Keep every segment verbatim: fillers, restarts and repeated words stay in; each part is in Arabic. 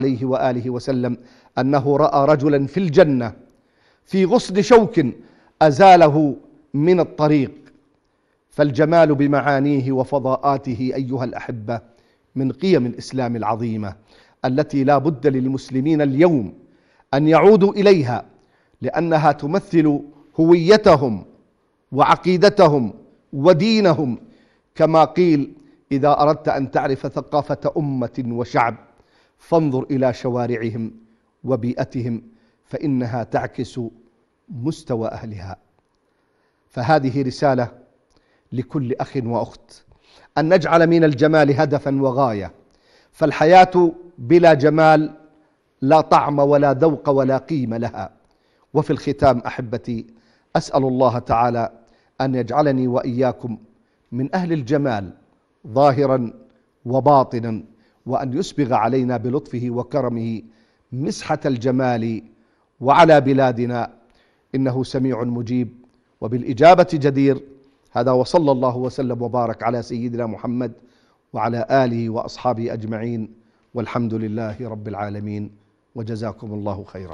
عليه وآله وسلم أنه رأى رجلا في الجنة في غصن شوك أزاله من الطريق. فالجمال بمعانيه وفضاءاته أيها الأحبة من قيم الإسلام العظيمة التي لا بد للمسلمين اليوم أن يعودوا إليها، لأنها تمثل هويتهم وعقيدتهم ودينهم. كما قيل: إذا أردت أن تعرف ثقافة أمة وشعب فانظر إلى شوارعهم وبيئتهم، فإنها تعكس مستوى أهلها. فهذه رسالة لكل أخ وأخت أن نجعل من الجمال هدفا وغاية، فالحياة بلا جمال لا طعم ولا ذوق ولا قيمة لها. وفي الختام أحبتي، أسأل الله تعالى أن يجعلني وإياكم من أهل الجمال ظاهرا وباطنا، وأن يسبغ علينا بلطفه وكرمه مسحة الجمال وعلى بلادنا، إنه سميع مجيب وبالإجابة جدير. هذا وصلى الله وسلم وبارك على سيدنا محمد وعلى آله وأصحابه أجمعين، والحمد لله رب العالمين، وجزاكم الله خيرا.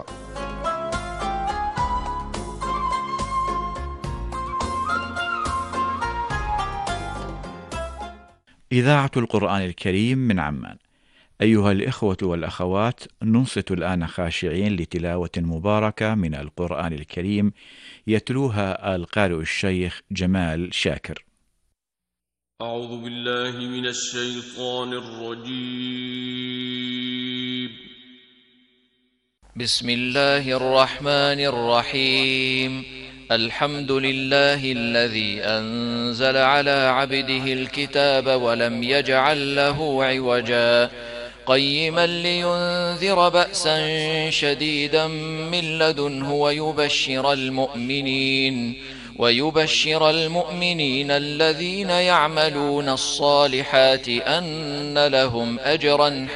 إذاعة القرآن الكريم من عمان. أيها الإخوة والأخوات، ننصت الآن خاشعين لتلاوة مباركة من القرآن الكريم يتلوها القارئ الشيخ جمال شاكر. أعوذ بالله من الشيطان الرجيم. بسم الله الرحمن الرحيم. الحمد لله الذي أنزل على عبده الكتاب ولم يجعل له عوجا قيما لينذر بأسا شديدا من لدنه ويبشر المؤمنين ويبشر المؤمنين الذين يعملون الصالحات أن لهم أجرا